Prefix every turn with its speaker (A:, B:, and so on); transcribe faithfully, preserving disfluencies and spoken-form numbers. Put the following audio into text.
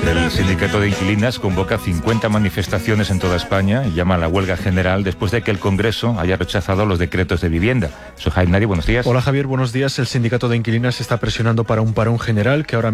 A: El sindicato de inquilinas convoca cincuenta manifestaciones en toda España y llama a la huelga general después de que el Congreso haya rechazado los decretos de vivienda. Soy Jaime Nari, buenos días.
B: Hola Javier, buenos días. El sindicato de inquilinas está presionando para un parón general que ahora